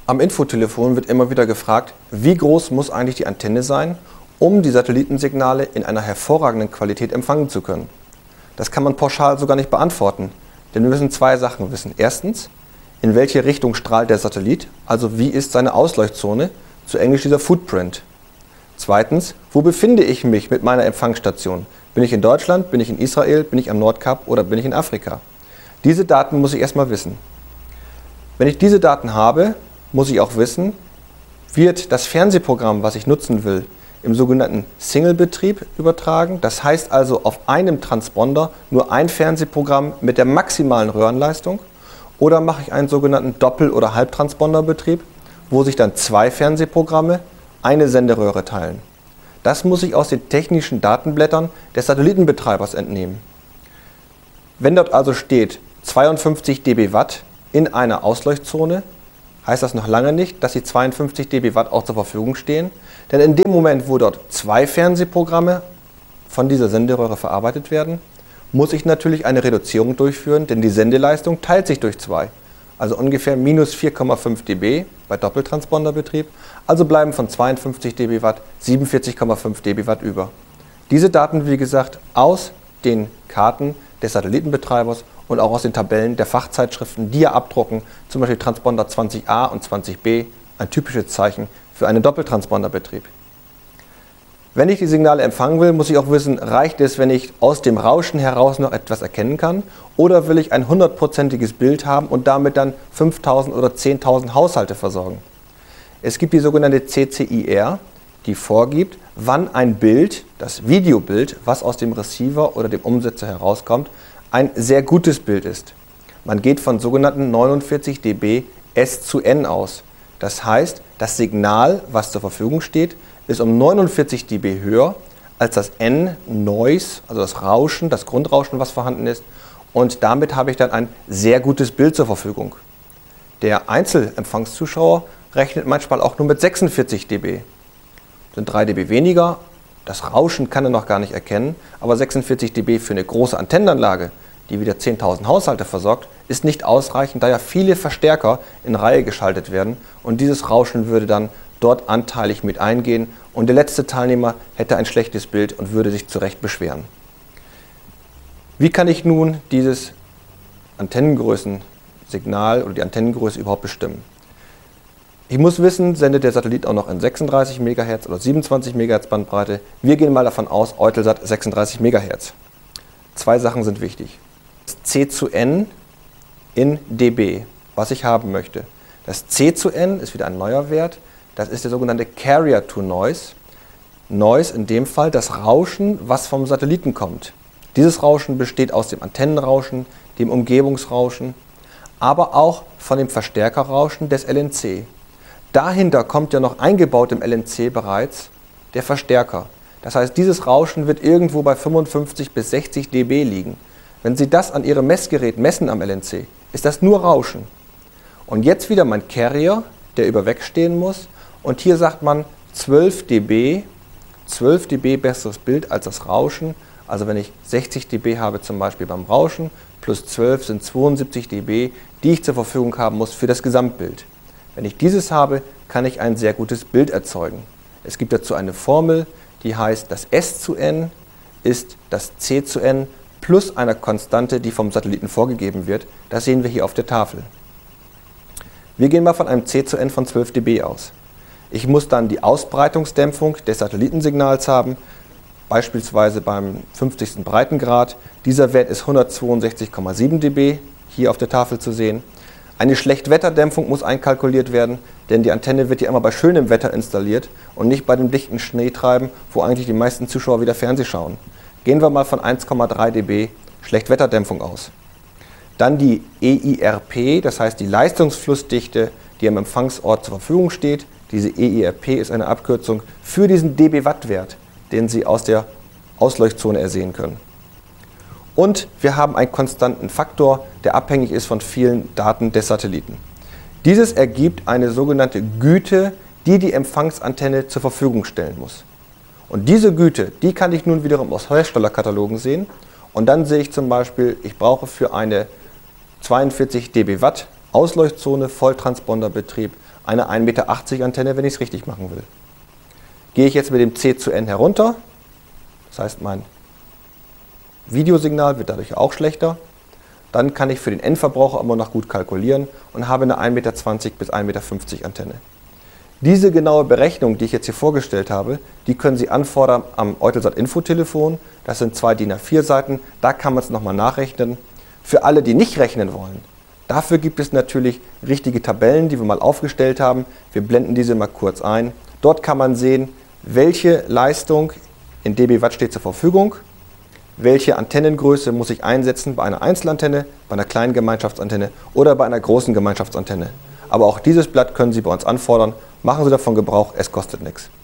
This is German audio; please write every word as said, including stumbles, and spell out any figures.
Am Infotelefon wird immer wieder gefragt, wie groß muss eigentlich die Antenne sein, um die Satellitensignale in einer hervorragenden Qualität empfangen zu können. Das kann man pauschal sogar nicht beantworten, denn wir müssen zwei Sachen wissen. Erstens, in welche Richtung strahlt der Satellit, also wie ist seine Ausleuchtzone, zu Englisch dieser Footprint. Zweitens, wo befinde ich mich mit meiner Empfangsstation? Bin ich in Deutschland, bin ich in Israel, bin ich am Nordkap oder bin ich in Afrika? Diese Daten muss ich erstmal wissen. Wenn ich diese Daten habe, muss ich auch wissen, wird das Fernsehprogramm, was ich nutzen will, im sogenannten Single-Betrieb übertragen. Das heißt also auf einem Transponder nur ein Fernsehprogramm mit der maximalen Röhrenleistung. Oder mache ich einen sogenannten Doppel- oder Halbtransponder-Betrieb, wo sich dann zwei Fernsehprogramme eine Senderöhre teilen. Das muss ich aus den technischen Datenblättern des Satellitenbetreibers entnehmen. Wenn dort also steht zweiundfünfzig dB Watt in einer Ausleuchtzone, heißt das noch lange nicht, dass die zweiundfünfzig dB Watt auch zur Verfügung stehen. Denn in dem Moment, wo dort zwei Fernsehprogramme von dieser Senderöhre verarbeitet werden, muss ich natürlich eine Reduzierung durchführen, denn die Sendeleistung teilt sich durch zwei. Also ungefähr minus vier Komma fünf dB bei Doppeltransponderbetrieb. Also bleiben von zweiundfünfzig dB Watt siebenundvierzig Komma fünf dB Watt über. Diese Daten, wie gesagt, aus den Karten des Satellitenbetreibers und auch aus den Tabellen der Fachzeitschriften, die ja abdrucken, zum Beispiel Transponder zwanzig a und zwanzig b, ein typisches Zeichen für einen Doppeltransponderbetrieb. Wenn ich die Signale empfangen will, muss ich auch wissen, reicht es, wenn ich aus dem Rauschen heraus noch etwas erkennen kann, oder will ich ein hundertprozentiges Bild haben und damit dann fünftausend oder zehntausend Haushalte versorgen. Es gibt die sogenannte C C I R, die vorgibt, wann ein Bild, das Videobild, was aus dem Receiver oder dem Umsetzer herauskommt, ein sehr gutes Bild ist. Man geht von sogenannten neunundvierzig dB S zu N aus. Das heißt, das Signal, was zur Verfügung steht, ist um neunundvierzig dB höher als das N Noise, also das Rauschen, das Grundrauschen, was vorhanden ist. Und damit habe ich dann ein sehr gutes Bild zur Verfügung. Der Einzelempfangszuschauer rechnet manchmal auch nur mit sechsundvierzig dB. Das sind drei dB weniger. Das Rauschen kann er noch gar nicht erkennen, aber sechsundvierzig dB für eine große Antennenanlage, die wieder zehntausend Haushalte versorgt, ist nicht ausreichend, da ja viele Verstärker in Reihe geschaltet werden und dieses Rauschen würde dann dort anteilig mit eingehen und der letzte Teilnehmer hätte ein schlechtes Bild und würde sich zu Recht beschweren. Wie kann ich nun dieses Antennengrößensignal oder die Antennengröße überhaupt bestimmen? Ich muss wissen, sendet der Satellit auch noch in sechsunddreißig Megahertz oder siebenundzwanzig Megahertz Bandbreite. Wir gehen mal davon aus, Eutelsat sechsunddreißig Megahertz. Zwei Sachen sind wichtig. C zu N in dB, was ich haben möchte. Das C zu N ist wieder ein neuer Wert. Das ist der sogenannte Carrier to Noise. Noise in dem Fall das Rauschen, was vom Satelliten kommt. Dieses Rauschen besteht aus dem Antennenrauschen, dem Umgebungsrauschen, aber auch von dem Verstärkerrauschen des L N C. Dahinter kommt ja noch eingebaut im L N C bereits der Verstärker. Das heißt, dieses Rauschen wird irgendwo bei fünfundfünfzig bis sechzig dB liegen. Wenn Sie das an Ihrem Messgerät messen am L N C, ist das nur Rauschen. Und jetzt wieder mein Carrier, der über wegstehen muss. Und hier sagt man zwölf dB, zwölf dB besseres Bild als das Rauschen. Also wenn ich sechzig dB habe zum Beispiel beim Rauschen, plus zwölf sind zweiundsiebzig dB, die ich zur Verfügung haben muss für das Gesamtbild. Wenn ich dieses habe, kann ich ein sehr gutes Bild erzeugen. Es gibt dazu eine Formel, die heißt, das S zu N ist das C zu N plus einer Konstante, die vom Satelliten vorgegeben wird. Das sehen wir hier auf der Tafel. Wir gehen mal von einem C zu N von zwölf dB aus. Ich muss dann die Ausbreitungsdämpfung des Satellitensignals haben, beispielsweise beim fünfzigsten Breitengrad. Dieser Wert ist hundertzweiundsechzig Komma sieben dB, hier auf der Tafel zu sehen. Eine Schlechtwetterdämpfung muss einkalkuliert werden, denn die Antenne wird ja immer bei schönem Wetter installiert und nicht bei dem dichten Schneetreiben, wo eigentlich die meisten Zuschauer wieder Fernseh schauen. Gehen wir mal von eins Komma drei dB Schlechtwetterdämpfung aus. Dann die E I R P, das heißt die Leistungsflussdichte, die am Empfangsort zur Verfügung steht. Diese E I R P ist eine Abkürzung für diesen dB-Watt-Wert, den Sie aus der Ausleuchtzone ersehen können. Und wir haben einen konstanten Faktor, der abhängig ist von vielen Daten des Satelliten. Dieses ergibt eine sogenannte Güte, die die Empfangsantenne zur Verfügung stellen muss. Und diese Güte, die kann ich nun wiederum aus Herstellerkatalogen sehen. Und dann sehe ich zum Beispiel, ich brauche für eine zweiundvierzig dB Watt Ausleuchtzone, Volltransponderbetrieb, eine ein Meter achtzig Antenne, wenn ich es richtig machen will. Gehe ich jetzt mit dem C zu N herunter, das heißt mein Videosignal wird dadurch auch schlechter, dann kann ich für den Endverbraucher immer noch gut kalkulieren und habe eine ein Meter zwanzig bis ein Meter fünfzig Antenne. Diese genaue Berechnung, die ich jetzt hier vorgestellt habe, die können Sie anfordern am Eutelsat Infotelefon. Das sind zwei DIN A vier Seiten, da kann man es nochmal nachrechnen. Für alle, die nicht rechnen wollen, dafür gibt es natürlich richtige Tabellen, die wir mal aufgestellt haben. Wir blenden diese mal kurz ein. Dort kann man sehen, welche Leistung in dB Watt steht zur Verfügung, welche Antennengröße muss ich einsetzen bei einer Einzelantenne, bei einer kleinen Gemeinschaftsantenne oder bei einer großen Gemeinschaftsantenne. Aber auch dieses Blatt können Sie bei uns anfordern. Machen Sie davon Gebrauch, es kostet nichts.